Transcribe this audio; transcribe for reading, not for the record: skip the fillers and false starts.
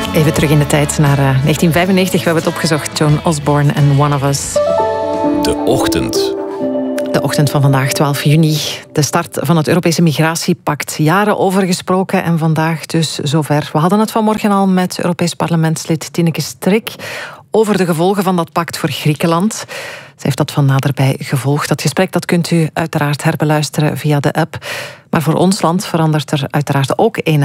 Even terug in de tijd naar 1995. We hebben het opgezocht. Joan Osborne en One of Us. De ochtend. De ochtend van vandaag, 12 juni. De start van het Europese migratiepact. Jaren over gesproken en vandaag dus zover. We hadden het vanmorgen al met Europees parlementslid Tineke Strik over de gevolgen van dat pact voor Griekenland. Ze heeft dat van naderbij gevolgd. Dat gesprek dat kunt u uiteraard herbeluisteren via de app. Maar voor ons land verandert er uiteraard ook een